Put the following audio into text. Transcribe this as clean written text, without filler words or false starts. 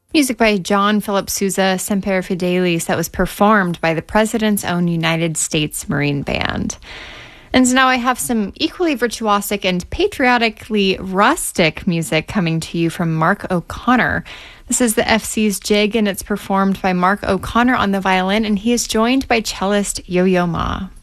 Music by John Philip Sousa, Semper Fidelis, that was performed by the President's own United States Marine Band. And so now I have some equally virtuosic and patriotically rustic music coming to you from Mark O'Connor. This is the FC's Jig, and it's performed by Mark O'Connor on the violin, and he is joined by cellist Yo-Yo Ma.